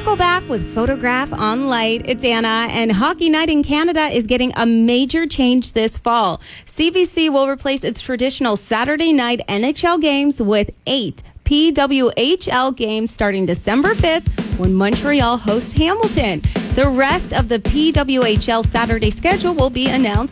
circle back with Photograph on Light. It's Anna, and Hockey Night in Canada is getting a major change this fall. CBC will replace its traditional Saturday night NHL games with 8 PWHL games starting December 5th when Montreal hosts Hamilton. The rest of the PWHL Saturday schedule will be announced